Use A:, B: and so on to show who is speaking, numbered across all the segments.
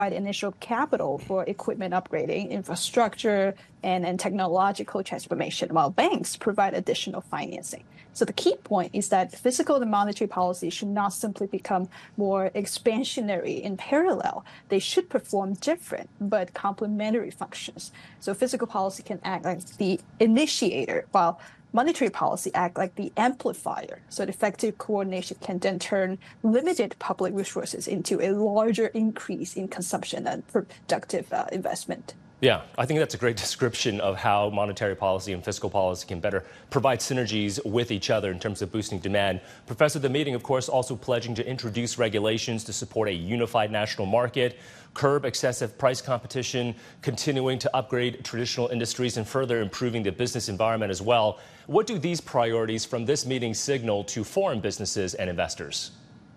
A: initial capital for equipment upgrading, infrastructure, and technological transformation, while banks provide additional financing. So the key point is that fiscal and monetary policy should not simply become more expansionary in parallel. They should perform different but complementary functions. So fiscal policy can act like the initiator, while monetary policy act like the amplifier. So effective coordination can then turn limited public resources into a larger increase in consumption and productive investment.
B: Yeah, I think that's a great description of how monetary policy and fiscal policy can better provide synergies with each other in terms of boosting demand. Professor, the meeting, of course, also pledging to introduce regulations to support a unified national market, curb excessive price competition, continuing to upgrade traditional industries, and further improving the business environment as well. What do these priorities from this meeting signal to foreign businesses and investors?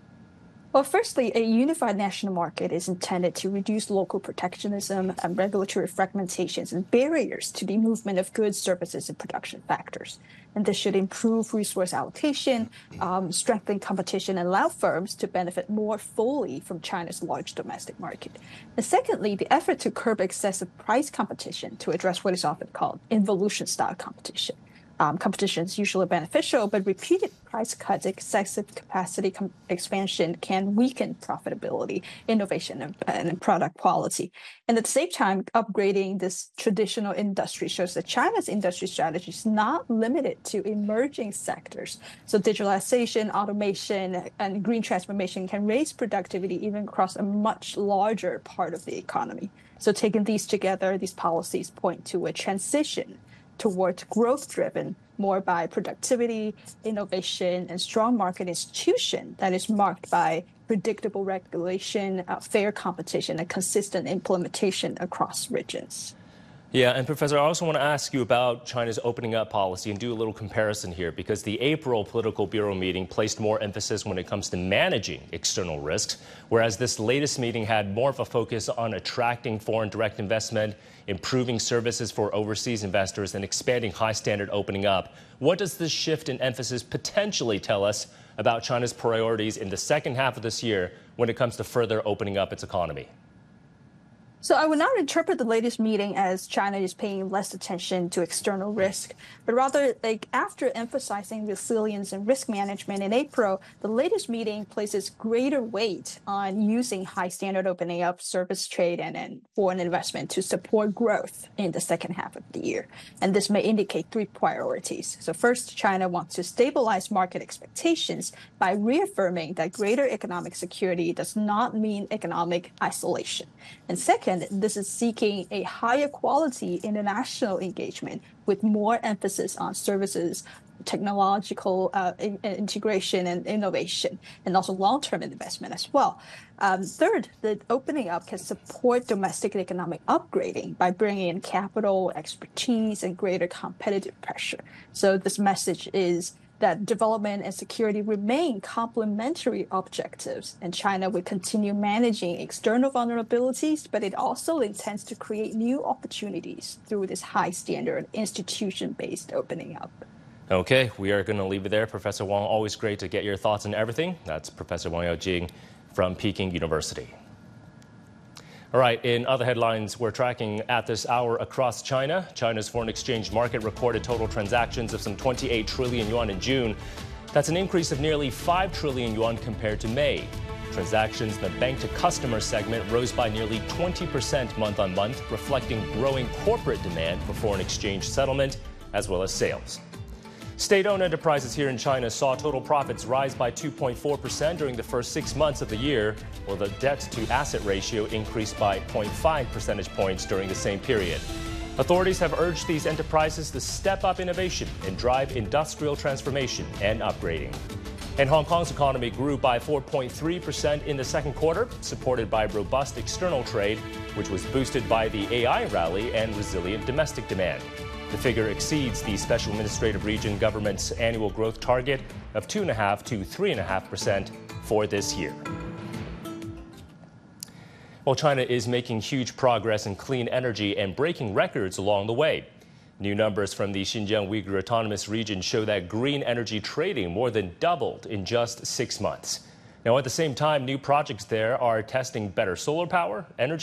A: Well, firstly, a unified national market is intended to reduce local protectionism and regulatory fragmentations and barriers to the movement of goods, services, and production factors. And this should improve resource allocation, strengthen competition, and allow firms to benefit more fully from China's large domestic market. And secondly, the effort to curb excessive price competition to address what is often called involution-style competition. Competition is usually beneficial, but repeated price cuts, excessive capacity expansion can weaken profitability, innovation, and product quality. And at the same time, upgrading this traditional industry shows that China's industry strategy is not limited to emerging sectors. So digitalization, automation, and green transformation can raise productivity even across a much larger part of the economy. So taking these together, these policies point to a transition towards growth-driven, more by productivity, innovation, and strong market institution that is marked by predictable regulation, fair competition, and consistent implementation across regions.
B: Yeah, and Professor, I also want to ask you about China's opening up policy and do a little comparison here, because the April Political Bureau meeting placed more emphasis when it comes to managing external risks, whereas this latest meeting had more of a focus on attracting foreign direct investment, improving services for overseas investors, and expanding high standard opening up. What does this shift in emphasis potentially tell us about China's priorities in the second half of this year when it comes to further opening up its economy?
A: So I would not interpret the latest meeting as China is paying less attention to external risk, but rather after emphasizing resilience and risk management in April, the latest meeting places greater weight on using high standard opening up, service trade, and foreign investment to support growth in the second half of the year. And this may indicate three priorities. So first, China wants to stabilize market expectations by reaffirming that greater economic security does not mean economic isolation. And second, this is seeking a higher quality international engagement with more emphasis on services, technological integration and innovation, and also long-term investment as well. Third, the opening up can support domestic economic upgrading by bringing in capital, expertise, and greater competitive pressure. So this message is that development and security remain complementary objectives, and China will continue managing external vulnerabilities, but it also intends to create new opportunities through this high standard institution-based opening up.
B: Okay, we are going to leave it there. Professor Wang, always great to get your thoughts on everything. That's Professor Wang Yaojing from Peking University. All right, in other headlines, we're tracking at this hour across China. China's foreign exchange market recorded total transactions of some 28 trillion yuan in June. That's an increase of nearly 5 trillion yuan compared to May. Transactions in the bank-to-customer segment rose by nearly 20% month-on-month, reflecting growing corporate demand for foreign exchange settlement as well as sales. State-owned enterprises here in China saw total profits rise by 2.4% during the first 6 months of the year, while the debt-to-asset ratio increased by 0.5 percentage points during the same period. Authorities have urged these enterprises to step up innovation and drive industrial transformation and upgrading. And Hong Kong's economy grew by 4.3% in the second quarter, supported by robust external trade, which was boosted by the AI rally and resilient domestic demand. The figure exceeds the Special Administrative Region government's annual growth target of 2.5% to 3.5% for this year. Well, China is making huge progress in clean energy and breaking records along the way. New numbers from the Xinjiang Uyghur Autonomous Region show that green energy trading more than doubled in just 6 months. Now, at the same time, new projects there are testing better solar power, energy